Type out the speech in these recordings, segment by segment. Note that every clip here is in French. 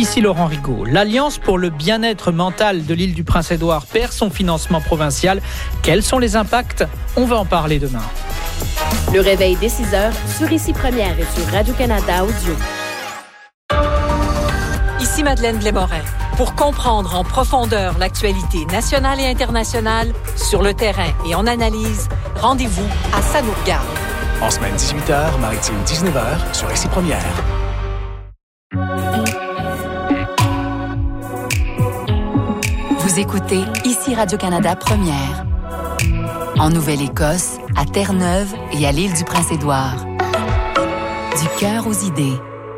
Ici Laurent Rigaud. L'Alliance pour le bien-être mental de l'île du Prince-Édouard perd son financement provincial. Quels sont les impacts? On va en parler demain. Le réveil dès 6h sur Ici Première et sur Radio-Canada Audio. Ici Madeleine Blais-Morin. Pour comprendre en profondeur l'actualité nationale et internationale, sur le terrain et en analyse, rendez-vous à Ça nous regarde. En semaine 18h, maritime 19h sur Ici Première. Vous écoutez Ici Radio-Canada Première. En Nouvelle-Écosse, à Terre-Neuve et à l'île du Prince-Édouard. Du cœur aux idées.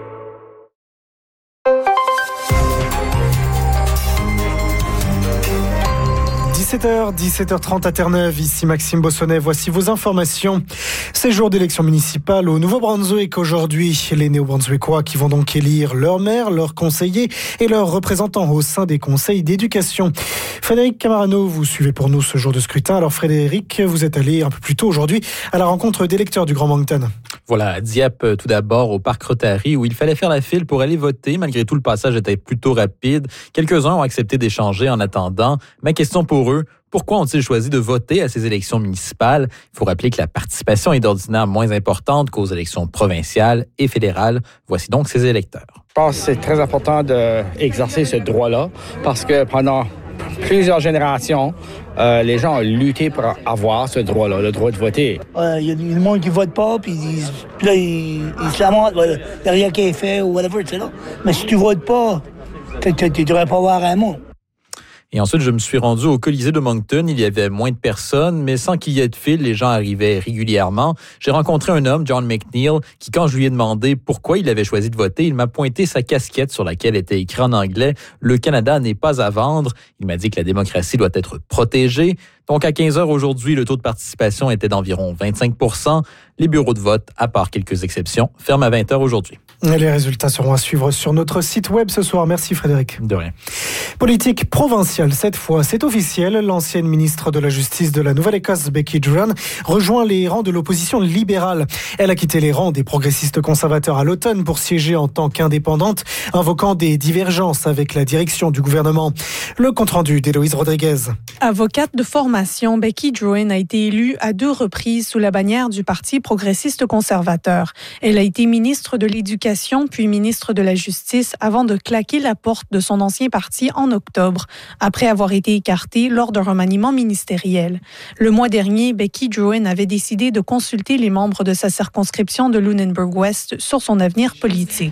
– 17h30 à Terre-Neuve, ici Maxime Bossonnet, voici vos informations. C'est jour d'élection municipale au Nouveau-Brunswick aujourd'hui. Les Néo-Brunswickois qui vont donc élire leur maire, leurs conseillers et leurs représentants au sein des conseils d'éducation. Frédéric Camarano, vous suivez pour nous ce jour de scrutin. Alors Frédéric, vous êtes allé un peu plus tôt aujourd'hui à la rencontre d'électeurs du Grand Moncton. Voilà, à Dieppe tout d'abord, au Parc Rotary, où il fallait faire la file pour aller voter. Malgré tout, le passage était plutôt rapide. Quelques-uns ont accepté d'échanger en attendant. Ma question pour eux, pourquoi ont-ils choisi de voter à ces élections municipales? Il faut rappeler que la participation est d'ordinaire moins importante qu'aux élections provinciales et fédérales. Voici donc ces électeurs. Je pense que c'est très important d'exercer ce droit-là parce que pendant plusieurs générations, les gens ont lutté pour avoir ce droit-là, le droit de voter. Il y a du monde qui ne vote pas, puis là, ils se lamentent, il n'y a rien qui est fait ou whatever, tu sais là. Mais si tu ne votes pas, tu ne devrais pas avoir un mot. Et ensuite, je me suis rendu au Colisée de Moncton. Il y avait moins de personnes, mais sans qu'il y ait de file, les gens arrivaient régulièrement. J'ai rencontré un homme, John McNeil, qui, quand je lui ai demandé pourquoi il avait choisi de voter, il m'a pointé sa casquette sur laquelle était écrit en anglais « Le Canada n'est pas à vendre ». Il m'a dit que la démocratie doit être protégée. Donc, à 15h aujourd'hui, le taux de participation était d'environ 25%. Les bureaux de vote, à part quelques exceptions, ferment à 20h aujourd'hui. Et les résultats seront à suivre sur notre site web ce soir. Merci Frédéric. De rien. Politique provinciale, cette fois, c'est officiel. L'ancienne ministre de la Justice de la Nouvelle-Écosse, Becky Druin, rejoint les rangs de l'opposition libérale. Elle a quitté les rangs des progressistes conservateurs à l'automne pour siéger en tant qu'indépendante, invoquant des divergences avec la direction du gouvernement. Le compte-rendu d'Héloïse Rodriguez. Avocate de formation, Becky Druin a été élue à 2 reprises sous la bannière du Parti progressiste conservateur. Elle a été ministre de l'Éducation puis ministre de la Justice avant de claquer la porte de son ancien parti en octobre, après avoir été écartée lors d'un remaniement ministériel. Le mois dernier, Becky Druin avait décidé de consulter les membres de sa circonscription de Lunenburg-Ouest sur son avenir politique.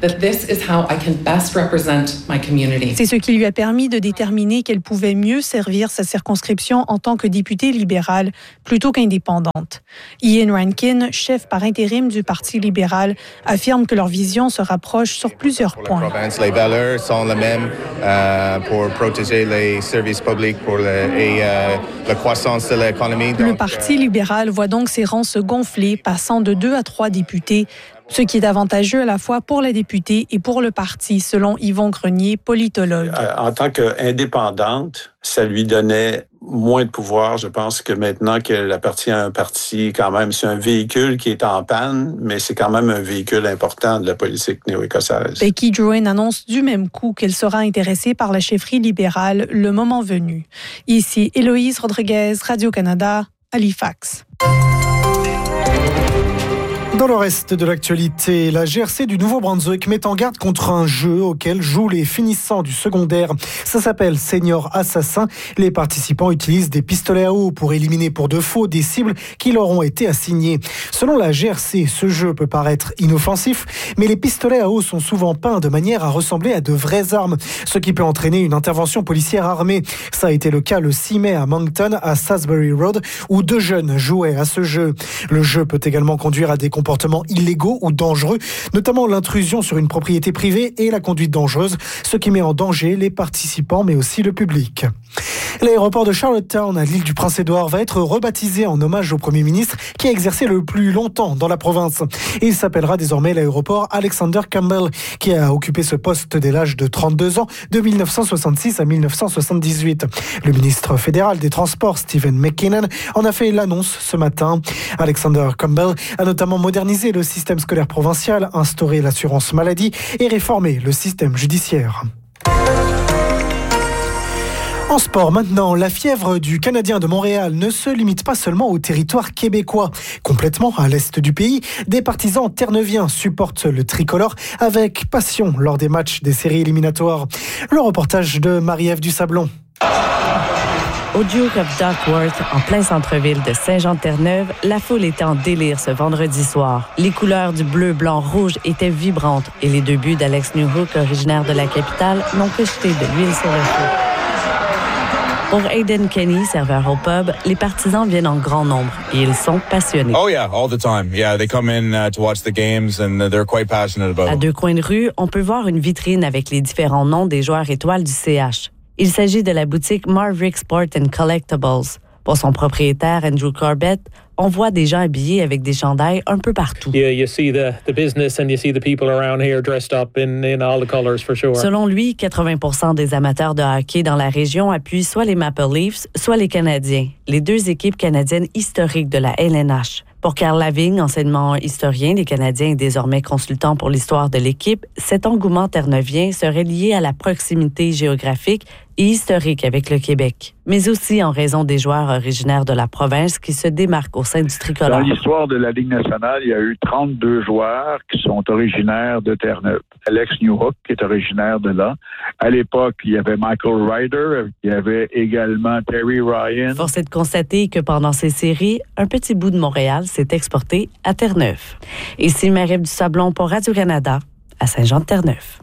C'est ce qui lui a permis de déterminer qu'elle pouvait mieux servir sa circonscription en tant que députée libérale plutôt qu'indépendante. Ian Rankin, chef par intérim du Parti libéral, affirme que leur vision se rapproche sur plusieurs points. Les valeurs sont les mêmes pour protéger les services publics pour la croissance de l'économie. Le Parti libéral voit donc ses rangs se gonfler, passant de 2 à 3 députés, ce qui est avantageux à la fois pour la députée et pour le parti, selon Yvon Grenier, politologue. En tant qu'indépendante, ça lui donnait moins de pouvoir. Je pense que maintenant qu'elle appartient à un parti, quand même, c'est un véhicule qui est en panne, mais c'est quand même un véhicule important de la politique néo-écossaise. Becky Druin annonce du même coup qu'elle sera intéressée par la chefferie libérale le moment venu. Ici, Héloïse Rodriguez, Radio-Canada, Halifax. Dans le reste de l'actualité, la GRC du Nouveau-Brunswick met en garde contre un jeu auquel jouent les finissants du secondaire. Ça s'appelle Senior Assassin. Les participants utilisent des pistolets à eau pour éliminer pour de faux des cibles qui leur ont été assignées. Selon la GRC, ce jeu peut paraître inoffensif, mais les pistolets à eau sont souvent peints de manière à ressembler à de vraies armes, ce qui peut entraîner une intervention policière armée. Ça a été le cas le 6 mai à Moncton, à Salisbury Road, où 2 jeunes jouaient à ce jeu. Le jeu peut également conduire à des comportements illégaux ou dangereux, notamment l'intrusion sur une propriété privée et la conduite dangereuse, ce qui met en danger les participants mais aussi le public. L'aéroport de Charlottetown à l'île du Prince-Édouard va être rebaptisé en hommage au Premier ministre qui a exercé le plus longtemps dans la province. Il s'appellera désormais l'aéroport Alexander Campbell, qui a occupé ce poste dès l'âge de 32 ans de 1966 à 1978. Le ministre fédéral des Transports, Stephen McKinnon, en a fait l'annonce ce matin. Alexander Campbell a notamment modernisé le système scolaire provincial, instauré l'assurance maladie et réformé le système judiciaire. En sport maintenant, la fièvre du Canadien de Montréal ne se limite pas seulement au territoire québécois. Complètement à l'est du pays, des partisans terre-neuviens supportent le tricolore avec passion lors des matchs des séries éliminatoires. Le reportage de Marie-Ève Dusablon. Au Duke of Duckworth, en plein centre-ville de Saint-Jean-de-Terre-Neuve, la foule était en délire ce vendredi soir. Les couleurs du bleu, blanc, rouge étaient vibrantes et les 2 buts d'Alex Newhook, originaire de la capitale, n'ont que jeté de l'huile sur le feu. Pour Aidan Kenny, serveur au pub, les partisans viennent en grand nombre et ils sont passionnés. Oh yeah, all the time. Yeah, they come in to watch the games and they're quite passionate about it. À 2 coins de rue, on peut voir une vitrine avec les différents noms des joueurs étoiles du CH. Il s'agit de la boutique Marvick Sport and Collectibles. Pour son propriétaire, Andrew Corbett, on voit des gens habillés avec des chandails un peu partout. You see the business and you see the people around here dressed up in all the colors for sure. Selon lui, 80% des amateurs de hockey dans la région appuient soit les Maple Leafs, soit les Canadiens, les 2 équipes canadiennes historiques de la LNH. Pour Carl Lavigne, enseignement historien des Canadiens et désormais consultant pour l'histoire de l'équipe, cet engouement terre-neuvien serait lié à la proximité géographique et historique avec le Québec, mais aussi en raison des joueurs originaires de la province qui se démarquent au sein du tricolore. Dans l'histoire de la Ligue nationale, il y a eu 32 joueurs qui sont originaires de Terre-Neuve. Alex Newhook, qui est originaire de là. À l'époque, il y avait Michael Ryder, il y avait également Terry Ryan. Force est de constater que pendant ces séries, un petit bout de Montréal s'est exporté à Terre-Neuve. Ici Marie-Ève Dusablon pour Radio-Canada, à Saint-Jean-de-Terre-Neuve.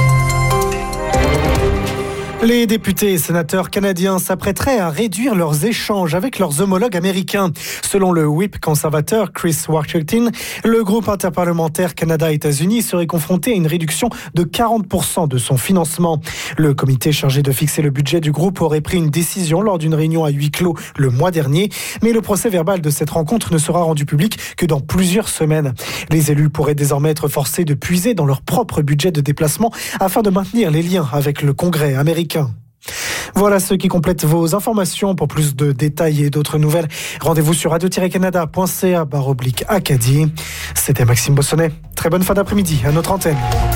Les députés et sénateurs canadiens s'apprêteraient à réduire leurs échanges avec leurs homologues américains. Selon le whip conservateur Chris Warchington, le groupe interparlementaire Canada-États-Unis serait confronté à une réduction de 40% de son financement. Le comité chargé de fixer le budget du groupe aurait pris une décision lors d'une réunion à huis clos le mois dernier, mais le procès-verbal de cette rencontre ne sera rendu public que dans plusieurs semaines. Les élus pourraient désormais être forcés de puiser dans leur propre budget de déplacement afin de maintenir les liens avec le Congrès américain. Voilà ce qui complète vos informations. Pour plus de détails et d'autres nouvelles, rendez-vous sur radio-canada.ca/Acadie. C'était Maxime Bossonnet. Très bonne fin d'après-midi à notre antenne.